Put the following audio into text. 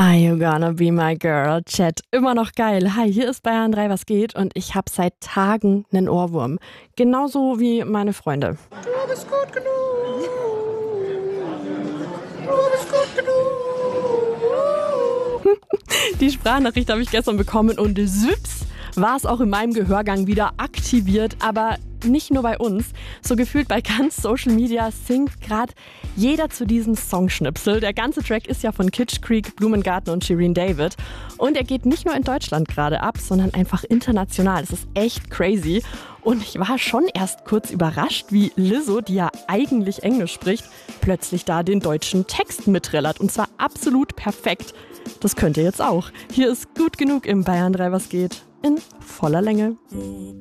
Are you gonna be my girl? Chat, immer noch geil. Hi, hier ist Bayern 3, was geht? Und ich habe seit Tagen einen Ohrwurm. Genauso wie meine Freunde. Du bist gut genug. Du bist gut genug. Die Sprachnachricht habe ich gestern bekommen und süps war es auch in meinem Gehörgang wieder aktiviert, aber nicht nur bei uns. So gefühlt bei ganz Social Media singt gerade jeder zu diesem Songschnipsel. Der ganze Track ist ja von Kitsch Creek, Blumengarten und Shirin David. Und er geht nicht nur in Deutschland gerade ab, sondern einfach international. Das ist echt crazy. Und ich war schon erst kurz überrascht, wie Lizzo, die ja eigentlich Englisch spricht, plötzlich da den deutschen Text mitträllert. Und zwar absolut perfekt. Das könnt ihr jetzt auch. Hier ist gut genug im Bayern 3, was geht, in voller Länge.